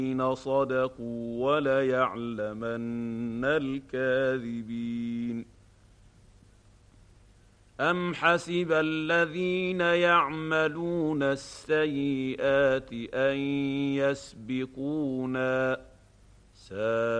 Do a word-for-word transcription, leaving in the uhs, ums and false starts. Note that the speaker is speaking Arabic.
صدقوا وليعلمن الكاذبين. أم حسب الذين يعملون السيئات أن يسبقونا ساء